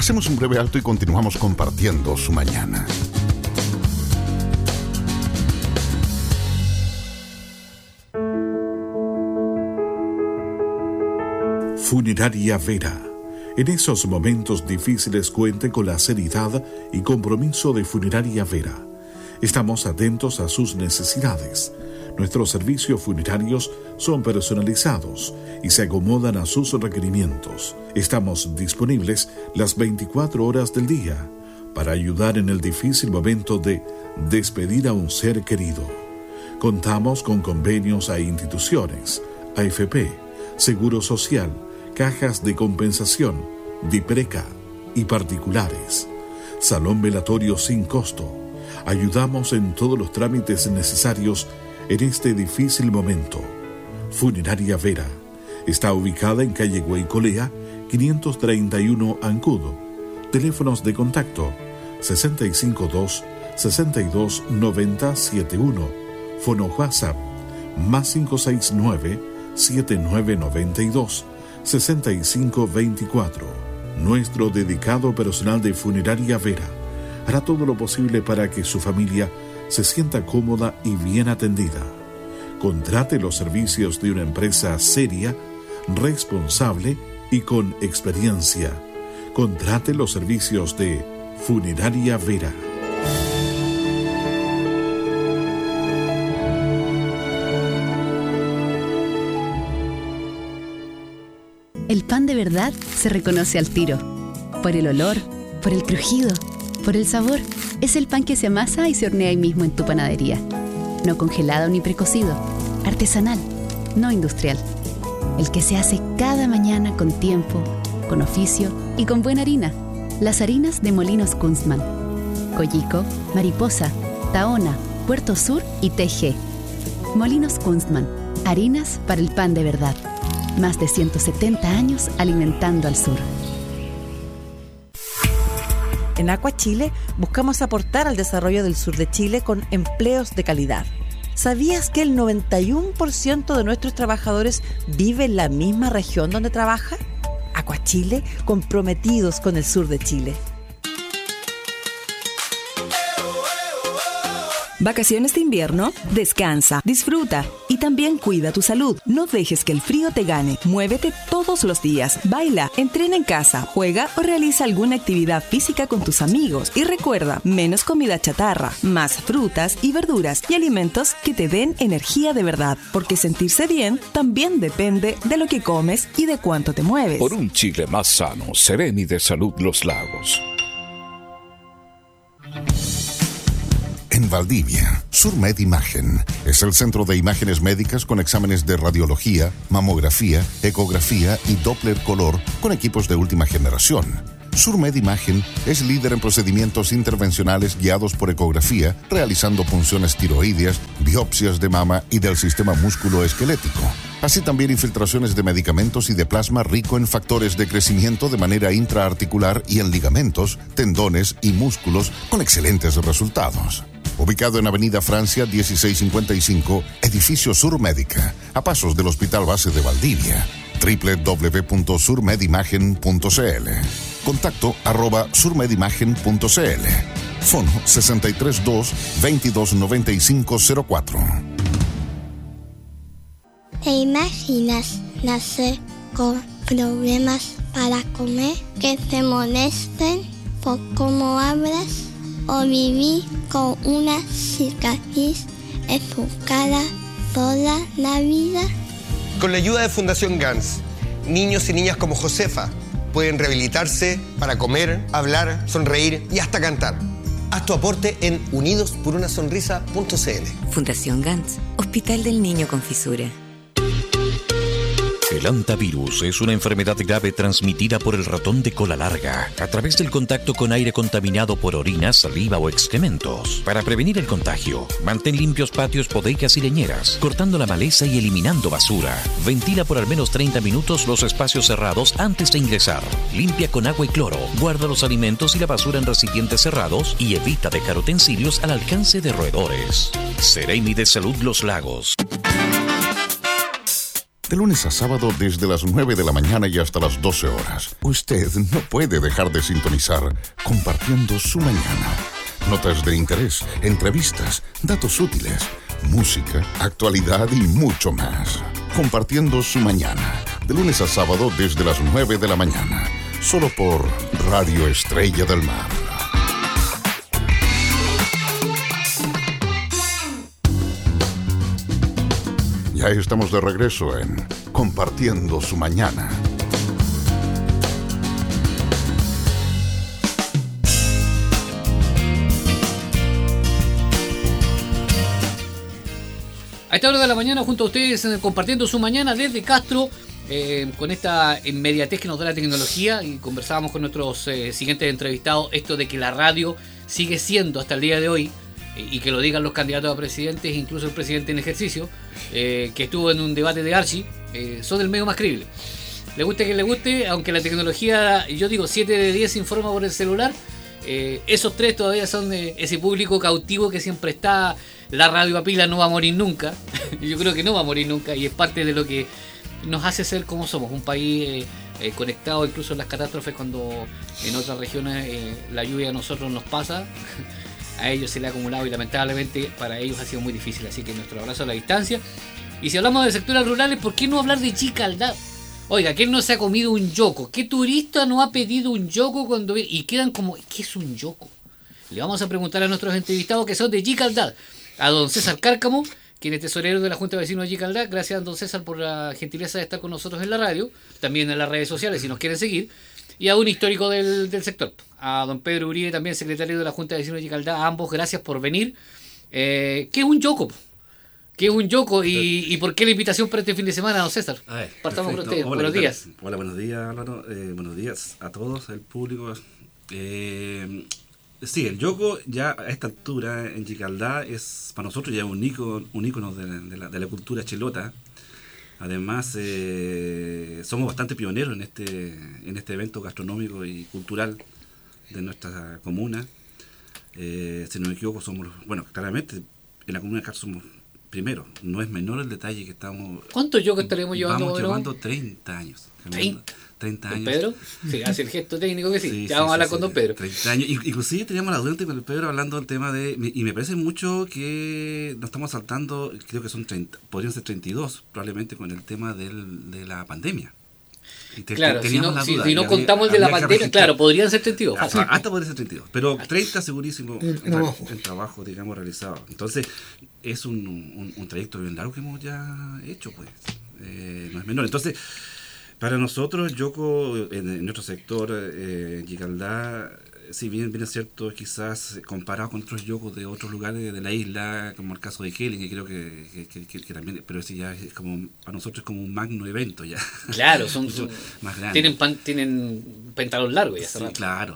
Hacemos un breve alto y continuamos compartiendo su mañana. Funeraria Vera. En esos momentos difíciles cuente con la seriedad y compromiso de Funeraria Vera. Estamos atentos a sus necesidades. Nuestros servicios funerarios son personalizados y se acomodan a sus requerimientos. Estamos disponibles las 24 horas del día para ayudar en el difícil momento de despedir a un ser querido. Contamos con convenios a instituciones, AFP, Seguro Social, cajas de compensación, DIPRECA y particulares. Salón velatorio sin costo. Ayudamos en todos los trámites necesarios en este difícil momento. Funeraria Vera está ubicada en calle Guaycolea, 531 Ancudo. Teléfonos de contacto 652-629071. Fono WhatsApp más 569-7992-6524. Nuestro dedicado personal de Funeraria Vera hará todo lo posible para que su familia se sienta cómoda y bien atendida. Contrate los servicios de una empresa seria, responsable y con experiencia. Contrate los servicios de Funeraria Vera. El pan de verdad se reconoce al tiro. Por el olor, por el crujido, por el sabor. Es el pan que se amasa y se hornea ahí mismo en tu panadería. No congelado ni precocido. Artesanal, no industrial. El que se hace cada mañana con tiempo, con oficio y con buena harina. Las harinas de Molinos Kunstmann. Coyico, Mariposa, Tahona, Puerto Sur y TG. Molinos Kunstmann. Harinas para el pan de verdad. Más de 170 años alimentando al sur. En Aqua Chile buscamos aportar al desarrollo del sur de Chile con empleos de calidad. ¿Sabías que el 91% de nuestros trabajadores vive en la misma región donde trabaja? Aqua Chile, comprometidos con el sur de Chile. ¿Vacaciones de invierno? Descansa, disfruta y también cuida tu salud. No dejes que el frío te gane. Muévete todos los días. Baila, entrena en casa, juega o realiza alguna actividad física con tus amigos. Y recuerda, menos comida chatarra, más frutas y verduras y alimentos que te den energía de verdad. Porque sentirse bien también depende de lo que comes y de cuánto te mueves. Por un Chile más sano, Seremi de Salud Los Lagos. En Valdivia, Surmed Imagen es el centro de imágenes médicas con exámenes de radiología, mamografía, ecografía y Doppler color con equipos de última generación. Surmed Imagen es líder en procedimientos intervencionales guiados por ecografía, realizando punciones tiroideas, biopsias de mama y del sistema músculo-esquelético. Así también infiltraciones de medicamentos y de plasma rico en factores de crecimiento de manera intraarticular y en ligamentos, tendones y músculos con excelentes resultados. Ubicado en Avenida Francia 1655, Edificio Sur Médica, a pasos del Hospital Base de Valdivia. www.surmedimagen.cl. Contacto @surmedimagen.cl. Fono 632-229504. ¿Te imaginas nacer con problemas para comer, que te molesten por cómo hablas, o vivir con una cicatriz en tu cara toda la vida? Con la ayuda de Fundación GANS, niños y niñas como Josefa pueden rehabilitarse para comer, hablar, sonreír y hasta cantar. Haz tu aporte en unidosporunasonrisa.cl. Fundación GANS, Hospital del Niño con Fisura. El hantavirus es una enfermedad grave transmitida por el ratón de cola larga a través del contacto con aire contaminado por orina, saliva o excrementos. Para prevenir el contagio, mantén limpios patios, bodegas y leñeras, cortando la maleza y eliminando basura. Ventila por al menos 30 minutos los espacios cerrados antes de ingresar. Limpia con agua y cloro. Guarda los alimentos y la basura en recipientes cerrados y evita dejar utensilios al alcance de roedores. Seremi de Salud Los Lagos. de lunes a sábado desde las 9 de la mañana y hasta las 12 horas. Usted no puede dejar de sintonizar Compartiendo su Mañana. Notas de interés, entrevistas, datos útiles, música, actualidad y mucho más. Compartiendo su Mañana, de lunes a sábado desde las 9 de la mañana. Solo por Radio Estrella del Mar. Ya estamos de regreso en Compartiendo su Mañana. A esta hora de la mañana junto a ustedes Compartiendo su Mañana desde Castro, con esta inmediatez que nos da la tecnología, y conversábamos con nuestros siguientes entrevistados esto de que la radio sigue siendo hasta el día de hoy, y que lo digan los candidatos a presidentes, incluso el presidente en ejercicio, que estuvo en un debate de Archie, son el medio más creíble. Le guste que le guste, aunque la tecnología, yo digo 7 de 10 informa por el celular, esos 3 todavía son ese público cautivo que siempre está. La radio a pila no va a morir nunca. Yo creo que no va a morir nunca, y es parte de lo que nos hace ser como somos, un país conectado incluso en las catástrofes, cuando en otras regiones la lluvia a nosotros nos pasa. A ellos se le ha acumulado y lamentablemente para ellos ha sido muy difícil, así que nuestro abrazo a la distancia. Y si hablamos de sectores rurales, ¿por qué no hablar de Chicaldad? Oiga, ¿quién no se ha comido un yoco? ¿Qué turista no ha pedido un yoco cuando ve? Y quedan como, ¿qué es un yoco? Le vamos a preguntar a nuestros entrevistados que son de Chicaldad, a don César Cárcamo, quien es tesorero de la Junta de Vecinos de Chicaldad. Gracias a don César por la gentileza de estar con nosotros en la radio, también en las redes sociales si nos quieren seguir. Y a un histórico del sector, a don Pedro Uribe, también secretario de la Junta de Vecinos de Chicaldad. A ambos, gracias por venir. ¿Qué es un yoco? ¿Qué es un yoco y por qué la invitación para este fin de semana, don César? Partamos por usted. Buenos días. Hola, buenos días, Álvaro. Buenos días a todos, al público. Sí, el yoco ya a esta altura en Chicaldá es para nosotros ya un ícono de la cultura chilota. Además, somos bastante pioneros en este evento gastronómico y cultural de nuestra comuna. Si no me equivoco, somos, bueno, claramente en la comuna de Castro somos primeros. No es menor el detalle que estamos... ¿Cuántos yocos estaremos llevando? Vamos llevando 30 años. 30 años. ¿Don Pedro? Sí, hace el gesto técnico que sí. Ya vamos a hablar con don Pedro. 30 años. Inclusive teníamos la duda con el Pedro hablando del tema de... Y me parece mucho que nos estamos saltando, creo que son 30, podrían ser 32, probablemente con el tema de la pandemia. Claro, si no contamos el de la pandemia, claro, podrían ser 32. Hasta podría ser 32, pero 30 segurísimo el trabajo, digamos, realizado. Entonces, es un trayecto bien largo que hemos ya hecho, pues. No es menor. Entonces, para nosotros, el yoco en nuestro sector, Chicaldá, si bien es cierto, quizás comparado con otros yocos de otros lugares de la isla, como el caso de Kelly, que creo que también, pero ese ya es como, para nosotros es como un magno evento ya. Claro, son más grandes. Tienen pantalón largo ya. Sí, claro,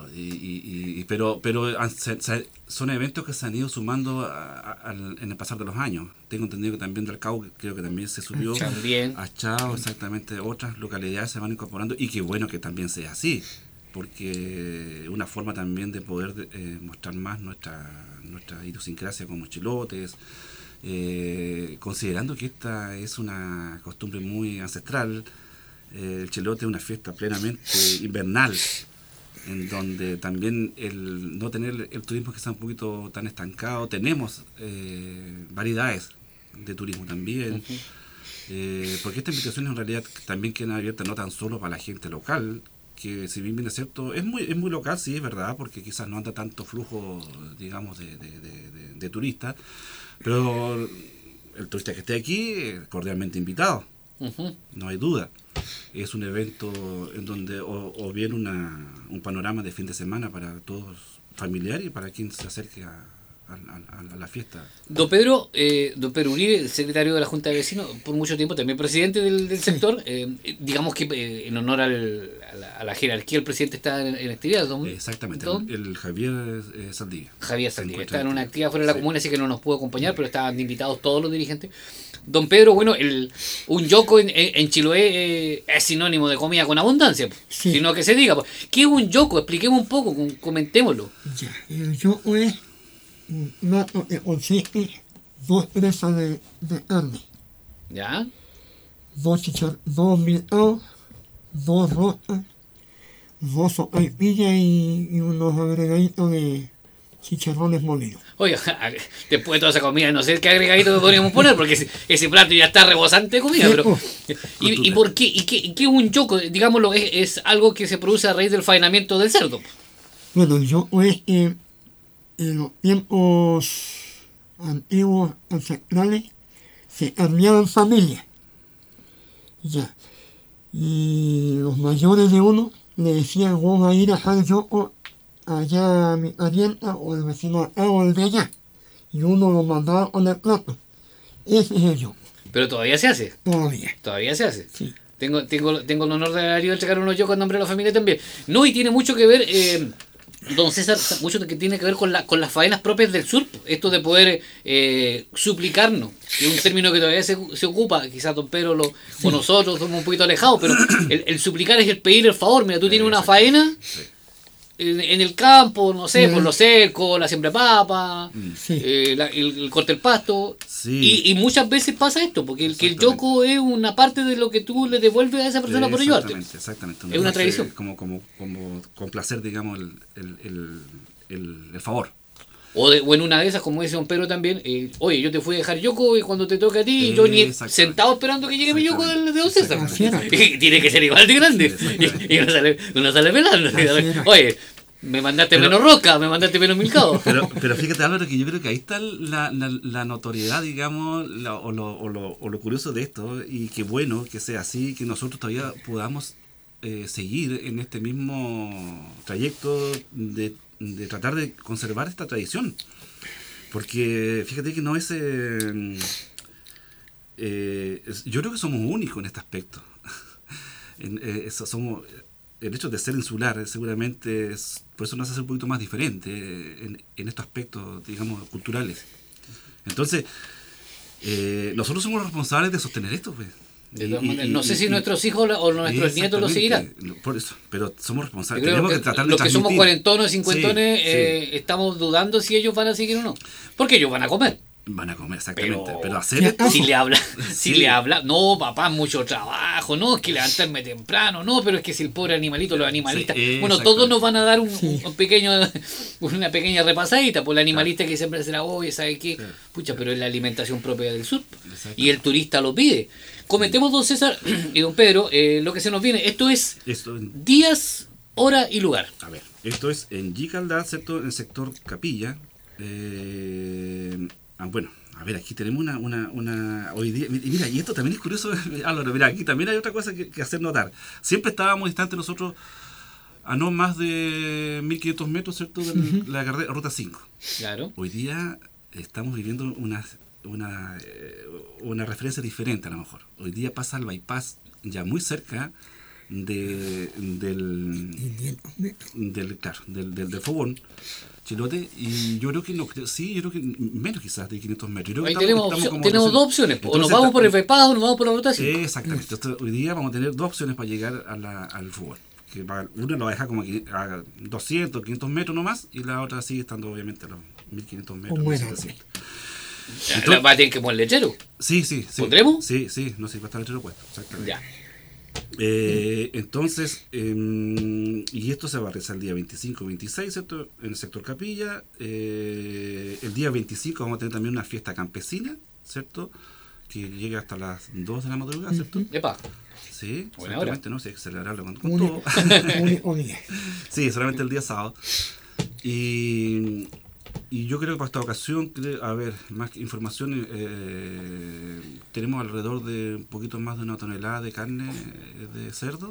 pero son eventos que se han ido sumando en el pasar de los años. Tengo entendido que también del Cabo creo que también se subió. También. A Chao, exactamente, otras localidades se van incorporando, y qué bueno que también sea así, porque una forma también de poder mostrar más nuestra idiosincrasia como chilotes, considerando que esta es una costumbre muy ancestral. El chilote es una fiesta plenamente invernal, en donde también el no tener el turismo que sea un poquito tan estancado, tenemos variedades de turismo también, porque estas invitaciones en realidad también quedan abiertas no tan solo para la gente local, que si bien es cierto, es muy local, sí, es verdad, porque quizás no anda tanto flujo, digamos, de turistas, pero el turista que esté aquí es cordialmente invitado, no hay duda. Es un evento en donde o bien un panorama de fin de semana para todos familiares y para quien se acerque a la fiesta. Don Pedro Uribe, secretario de la Junta de Vecinos, por mucho tiempo también presidente del sector, digamos que en honor a la jerarquía, el presidente está en actividad. Exactamente, el Javier Saldivia. Javier Saldivia está en una actividad fuera de la comuna, así que no nos pudo acompañar, pero estaban invitados todos los dirigentes. Don Pedro, bueno, un yoco en Chiloé es sinónimo de comida con abundancia, sí. Sino que se diga, ¿qué es un yoco? Expliquemos un poco, comentémoslo. Ya, el yoco es un plato que consiste 2 presas de carne. ¿Ya? 2 milcaos, 2 rosas, 2 sopaipillas y unos agregaditos de chicharrones molidos. Oiga, después de toda esa comida, no sé qué agregadito le podríamos poner, porque ese plato ya está rebosante de comida, pero... ¿Y por qué? ¿Y qué es un yoco? Digámoslo, es algo que se produce a raíz del faenamiento del cerdo. Bueno, el yoco es que en los tiempos antiguos, ancestrales, se armeaban familias. Ya. Y los mayores de uno le decían, vos vas a ir a dejar yoco allá a mi parienta o el vecino acá o el de allá. Y uno lo mandaba con el plato. Ese es el yoco. Pero todavía se hace. Todavía se hace. Sí. Tengo el honor de haber ido a entregar unos yocos en nombre de la familia también. No, y tiene mucho que ver, don César, mucho que tiene que ver con las faenas propias del sur. Esto de poder suplicarnos, que es un término que todavía se ocupa. Quizás don Pedro o nosotros somos un poquito alejados, pero el suplicar es el pedir el favor. Mira, tú tienes una faena... En el campo, no sé, por los cercos, la siembra de papa, el corte del pasto. Sí. Y muchas veces pasa esto, porque el yoco es una parte de lo que tú le devuelves a esa persona por ayudarte. Exactamente. Es una tradición. Como complacer, digamos, el favor. O en una de esas, como dice don Pedro también, oye, yo te fui a dejar yoco y cuando te toque a ti, yo ni sentado esperando que llegue mi yoco de don César. Y tiene que ser igual de grande. Y uno sale pelando. Oye, me mandaste menos roca, me mandaste menos milcao. Pero fíjate, Álvaro, que yo creo que ahí está la notoriedad, digamos, o lo curioso de esto, y qué bueno que sea así, que nosotros todavía podamos seguir en este mismo trayecto de tratar de conservar esta tradición, porque fíjate que no es yo creo que somos únicos en este aspecto. Somos el hecho de ser insular seguramente por eso nos hace un poquito más diferente en estos aspectos, digamos, culturales. Entonces nosotros somos los responsables de sostener esto, pues. No sé si nuestros hijos o nuestros nietos lo seguirán. Por eso, pero somos responsables. Tenemos que tratar de los que somos cuarentones, cincuentones, estamos dudando si ellos van a seguir o no. Porque ellos van a comer. Van a comer, exactamente. Pero hacer esto... Si le habla, no, papá, mucho trabajo, no, es que levantarme temprano, no, pero es que si el pobre animalito, los animalistas... bueno, todos nos van a dar una pequeña repasadita, por el animalista que siempre será, oye, ¿sabe qué? Pucha, pero es la alimentación propia del sur. Y el turista lo pide. Comentemos, don César y don Pedro, lo que se nos viene. Esto es días, hora y lugar. A ver, esto es en Yicaldá, ¿cierto? En el sector Capilla. Bueno, a ver, aquí tenemos una hoy día, y mira, y esto también es curioso, Álvaro, mira, aquí también hay otra cosa que hacer notar. Siempre estábamos distantes nosotros a no más de 1500 metros, ¿cierto?, de la ruta 5. Claro. Hoy día estamos viviendo una referencia diferente a lo mejor. Hoy día pasa el bypass ya muy cerca del fogón Chilote, y yo creo que menos quizás de 500 metros. Ahí tenemos dos opciones, entonces, o nos vamos por el bypass o nos vamos por la ruta 5. Exactamente. Entonces, hoy día vamos a tener dos opciones para llegar al fogón. Que uno lo va a dejar como a 200, 500 metros nomás, y la otra sigue estando obviamente a los 1500 metros. Entonces, ¿va a tener que poner lechero? Sí. ¿Pondremos? Sí, no sé, va a estar el lechero puesto, exactamente. Ya. Entonces, y esto se va a realizar el día 25-26, ¿cierto?, en el sector Capilla. El día 25 vamos a tener también una fiesta campesina, ¿cierto?, que llega hasta las 2 de la madrugada, ¿cierto? ¡Epa! Sí, buena hora. No sé, hay que celebrarlo con todo. Sí, solamente el día sábado. Y yo creo que para esta ocasión, a ver, más información, tenemos alrededor de un poquito más de 1 tonelada de carne de cerdo.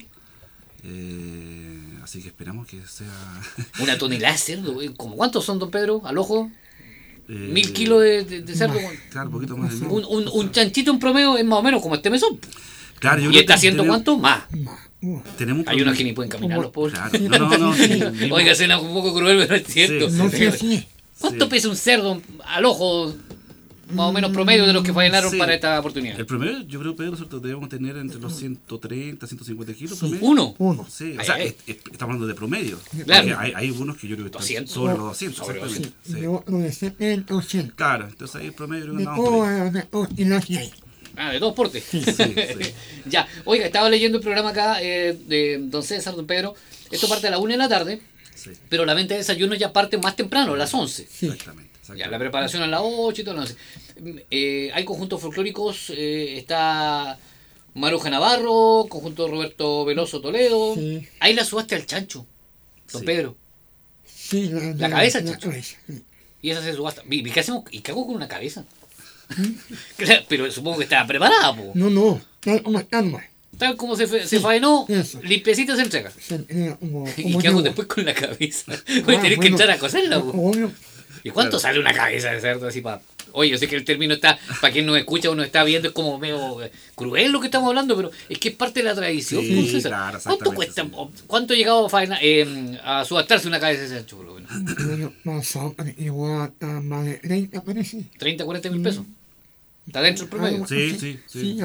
Así que esperamos que sea... 1 tonelada de cerdo, ¿cómo cuántos son, don Pedro, al ojo? 1000 kilos de cerdo. Claro, un poquito más. Un chanchito en promedio es más o menos como este mesón. Claro, ¿Y está haciendo cuánto? Más. Hay unos que ni pueden caminar los pobres. Claro. No. Oiga, suena un poco cruel, pero es cierto. Sí. ¿Cuánto pesa un cerdo al ojo, más o menos promedio, de los que faenaron para esta oportunidad? El promedio, yo creo, Pedro, nosotros debemos tener entre los 130, 150 kilos promedio. ¿Uno? Sí, o sea, estamos hablando de promedio. Claro. Hay unos que yo creo que están 200. sobre los 200, exactamente. Sí. Lo de 70, 80. Claro, entonces ahí el promedio... De todo y lo que hay. Ah, de todos portes. Sí. Ya, oiga, estaba leyendo el programa acá de don César, don Pedro. Esto parte a las 1 de la tarde, pero la venta de desayuno ya parte más temprano, a las 11. Exactamente. Ya, la preparación a las 8 y todo lo demás. Hay conjuntos folclóricos, está Maruja Navarro, conjunto Roberto Veloso Toledo. Sí. Ahí la subaste al chancho, don Pedro. Sí, la cabeza del chancho. Y esa se subasta. ¿Qué hacemos? ¿Y qué hago con una cabeza? Claro, pero supongo que estaba preparada, po. No, calma. Tal como se faenó, limpiecita se entrega. ¿Y qué hago después con la cabeza? Voy a tener que entrar a coserla, po. ¿Y cuánto sale una cabeza de cerdo así para...? Oye, yo sé que el término está, para quien nos escucha o nos está viendo, es como medio cruel lo que estamos hablando, pero es que es parte de la tradición. Sí, claro, ¿Cuánto cuesta? Sí. ¿Cuánto ha llegado a subastarse una cabeza de cerdo? Bueno, igual a más de 30, parece. 30, 40 mil pesos. ¿Está dentro el promedio? Sí.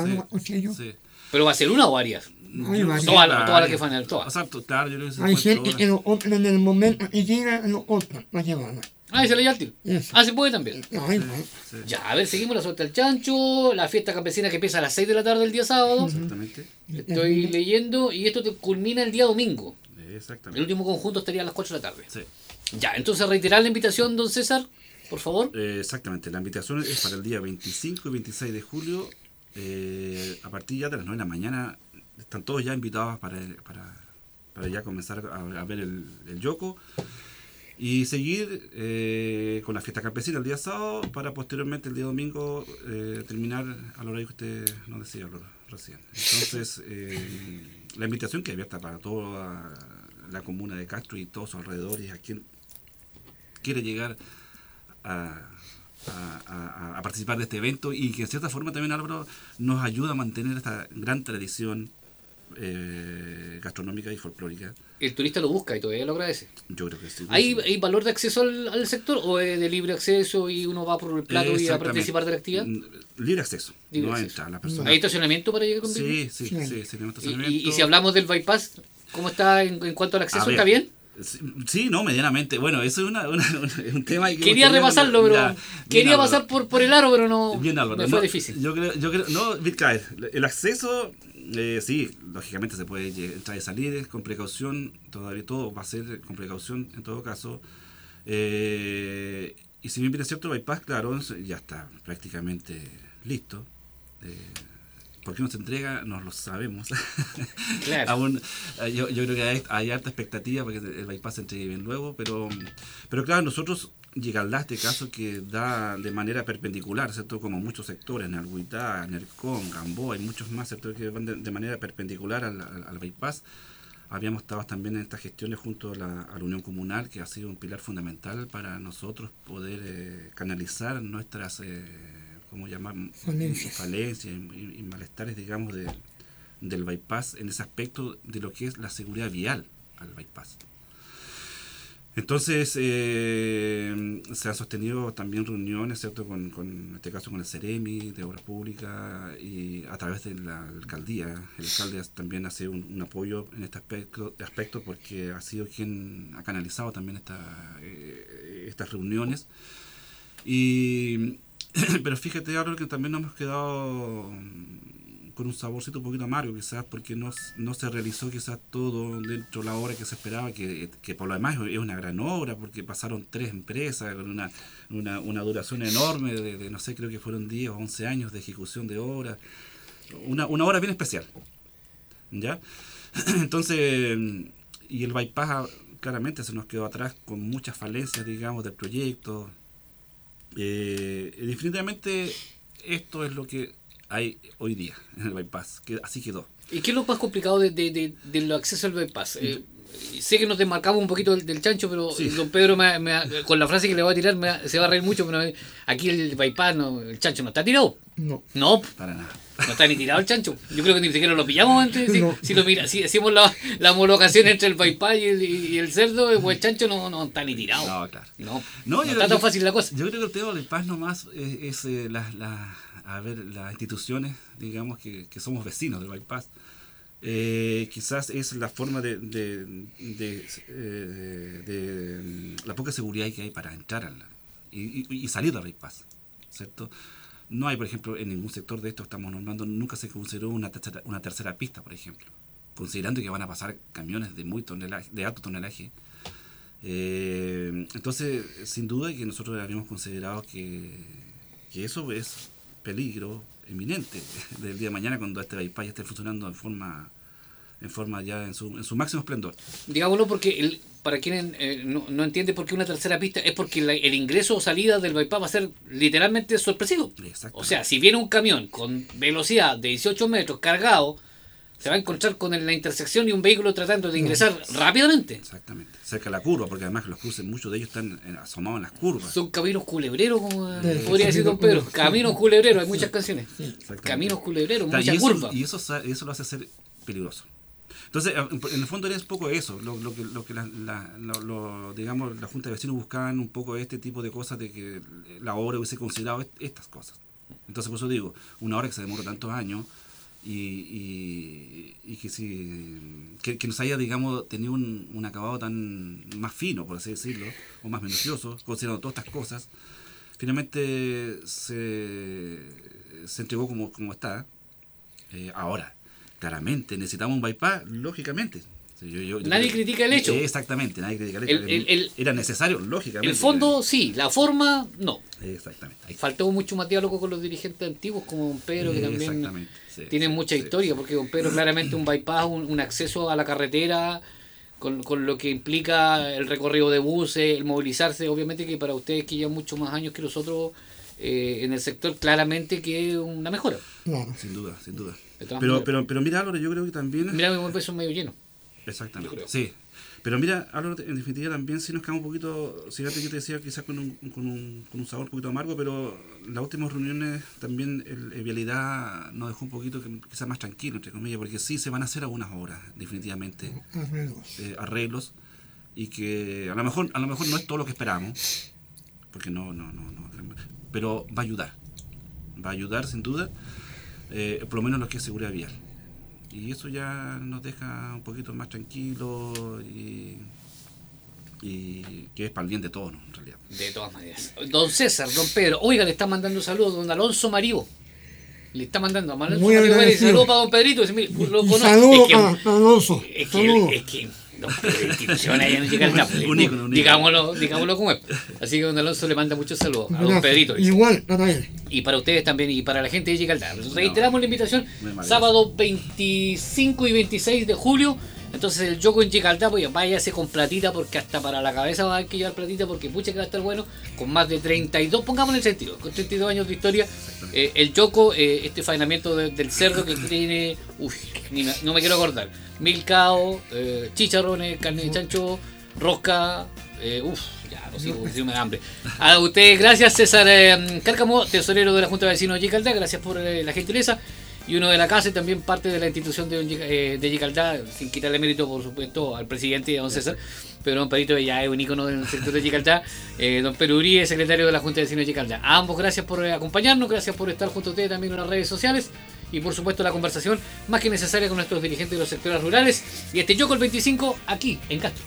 ¿Pero va a ser una o varias? Todas las que faenan, todas. Exacto, claro, yo creo que hay gente que lo compra en el momento que llega, lo compra, va a llevarla. Ah, y se le lleva al tiro. Se puede también. Sí. Ya, a ver, seguimos la suelta del chancho, la fiesta campesina que empieza a las 6 de la tarde el día sábado. Exactamente. Estoy leyendo y esto culmina el día domingo. Exactamente. El último conjunto estaría a las 4 de la tarde. Sí. Ya, entonces reiterar la invitación, don César, por favor. Exactamente, la invitación es para el día 25 y 26 de julio, a partir ya de las 9 de la mañana. Están todos ya invitados para ya comenzar a ver el yoco. Y seguir con la fiesta campesina el día sábado para posteriormente el día domingo terminar a la hora que usted nos decía recién. Entonces, la invitación que es abierta para toda la comuna de Castro y todos sus alrededores, a quien quiere llegar a participar de este evento y que en cierta forma también, Álvaro, nos ayuda a mantener esta gran tradición gastronómica y folclórica. El turista lo busca y todavía lo agradece. Yo creo que sí. ¿Hay valor de acceso al sector o es de libre acceso y uno va por el plato y a participar de la actividad? Libre acceso. No entra la persona. ¿Hay estacionamiento para llegar con Sí, tenemos estacionamiento. ¿Y si hablamos del bypass, cómo está en cuanto al acceso? ¿Está bien? Sí, no, medianamente. Bueno, eso es un tema que quería repasarlo, pero quería pasar por el aro, pero no. Bien, Álvaro, me fue difícil. Yo creo, no, Bitcaer, el acceso, sí, lógicamente se puede entrar y salir con precaución, todavía todo va a ser con precaución en todo caso. Y si bien es cierto, el bypass, claro, ya está prácticamente listo. ¿Por qué no se entrega? No lo sabemos. Claro. Aún, yo creo que hay harta expectativa para que el bypass se entregue bien luego, pero claro, nosotros llegará a este caso que da de manera perpendicular, ¿cierto? Como muchos sectores, Nalhuitá, Nercón, Gamboa y muchos más, ¿cierto? Que van de manera perpendicular al bypass. Habíamos estado también en estas gestiones junto a la Unión Comunal, que ha sido un pilar fundamental para nosotros poder canalizar nuestras... ¿cómo llamar? Falencias y malestares, digamos, del bypass en ese aspecto de lo que es la seguridad vial al bypass. Entonces, se han sostenido también reuniones, ¿cierto?, en este caso con el Ceremi de Obras Públicas y a través de la alcaldía. El alcalde también ha sido un apoyo en este aspecto porque ha sido quien ha canalizado también estas reuniones. Pero fíjate, ahora que también nos hemos quedado con un saborcito un poquito amargo, quizás porque no se realizó quizás todo dentro de la obra que se esperaba, que por lo demás es una gran obra, porque pasaron 3 empresas con una duración enorme de no sé, creo que fueron 10 o 11 años de ejecución de obra, una obra bien especial, ¿ya? Entonces, y el bypass claramente se nos quedó atrás con muchas falencias, digamos, del proyecto. Definitivamente esto es lo que hay hoy día en el bypass, que así quedó. ¿Y qué es lo más complicado del acceso al bypass? Sé que nos desmarcamos un poquito del chancho, pero sí. Don Pedro con la frase que le voy a tirar se va a reír mucho, pero aquí el bypass, el chancho no está tirado. No, para nada. No está ni tirado el chancho. Yo creo que ni siquiera lo pillamos antes. Si hacemos la homologación entre el bypass y el cerdo, pues el chancho no está ni tirado. No, claro. No está tan fácil la cosa. Yo creo que el tema del bypass nomás es las instituciones, digamos, que somos vecinos del bypass. Quizás es la forma de la poca seguridad que hay para entrar y salir del bypass, ¿cierto? No hay, por ejemplo, en ningún sector de esto estamos normando, nunca se consideró una tercera pista, por ejemplo, considerando que van a pasar camiones de alto tonelaje. Entonces, sin duda que nosotros habíamos considerado que eso es peligro inminente del día de mañana cuando este bypass ya esté funcionando en forma ya en su máximo esplendor. Digámoslo porque para quienes no entiende por qué una tercera pista, es porque el ingreso o salida del bypass va a ser literalmente sorpresivo. O sea, si viene un camión con velocidad de 18 metros cargado, se va a encontrar con la intersección y un vehículo tratando de ingresar rápidamente. Exactamente, cerca de la curva, porque además los cruces, muchos de ellos están asomados en las curvas. Son caminos culebreros, como podría decir don Pedro. Caminos culebreros, hay muchas canciones. Caminos culebreros, muchas curvas. Y eso lo hace ser peligroso. Entonces, en el fondo era un poco eso, lo que digamos, la Junta de Vecinos buscaban un poco este tipo de cosas, de que la obra hubiese considerado estas cosas. Entonces, por eso digo, una obra que se demoró tantos años y que nos haya, digamos, tenido un acabado tan más fino, por así decirlo, o más minucioso, considerando todas estas cosas, finalmente se entregó como está. Ahora, claramente, necesitamos un bypass, lógicamente. Nadie critica el hecho. Exactamente, nadie critica el hecho. Era necesario, lógicamente. El fondo, sí, la forma, no. Exactamente. Faltó mucho más diálogo con los dirigentes antiguos, como don Pedro, que también tienen mucha historia, porque don Pedro claramente un bypass, un acceso a la carretera, con lo que implica el recorrido de buses, el movilizarse, obviamente que para ustedes que llevan mucho más años que nosotros en el sector, claramente que es una mejora. Claro. Sin duda. Pero mira, Álvaro, yo creo que también... Mira, mi peso medio lleno. Exactamente, sí. Pero mira, Álvaro, en definitiva también sí nos quedamos un poquito, si antes yo te decía quizás con un sabor un poquito amargo, pero las últimas reuniones también el Vialidad nos dejó un poquito quizás más tranquilo, entre comillas, porque sí se van a hacer algunas obras, definitivamente. Arreglos. Y que a lo mejor no es todo lo que esperamos, porque no, pero va a ayudar sin duda, por lo menos lo que es seguridad vial. Y eso ya nos deja un poquito más tranquilos y que es para el bien de todos, ¿no? En realidad. De todas maneras. Don César, don Pedro, oiga, le está mandando saludos a don Alonso Marío. Le está mandando a Alonso Marío. Saludos para don Pedrito. Saludos a Alonso. Es que digámoslo como es. Así que don Alonso le manda muchos saludos a don Pedrito. Igual para él. Y para ustedes también y para la gente de Yicaldá. Reiteramos la invitación, sábado 25 y 26 de julio. Entonces el Yoko en Yicaldá, pues váyase con platita, porque hasta para la cabeza va a haber que llevar platita, porque pucha que va a estar bueno, con más de 32, pongamos en el sentido, con 32 años de historia. El Yoko, este faenamiento del cerdo que tiene, no me quiero acordar, milcao, chicharrones, carne de chancho, rosca, ya no sigo, si me da hambre. A ustedes, gracias César Cárcamo, tesorero de la Junta de Vecinos de Yicaldá, gracias por la gentileza. Y uno de la casa y también parte de la institución de Yicaldá, sin quitarle mérito, por supuesto, al presidente, don César, pero don Pedrito ya es un ícono del sector de Yicaldá, don Pedro Uribe, secretario de la Junta de Vecinos de Yicaldá. A ambos, gracias por acompañarnos, gracias por estar junto a ustedes también en las redes sociales y, por supuesto, la conversación más que necesaria con nuestros dirigentes de los sectores rurales. Y este Yoko el 25, aquí, en Castro.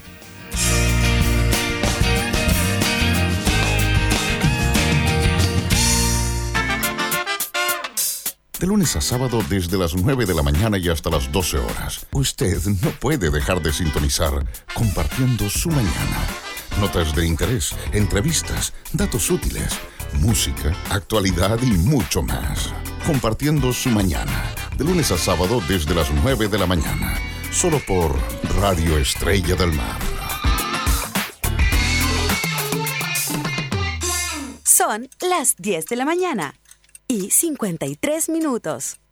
De lunes a sábado desde las 9 de la mañana y hasta las 12 horas. Usted no puede dejar de sintonizar Compartiendo su Mañana. Notas de interés, entrevistas, datos útiles, música, actualidad y mucho más. Compartiendo su Mañana. De lunes a sábado desde las 9 de la mañana. Solo por Radio Estrella del Mar. Son las 10 de la mañana y 53 minutos.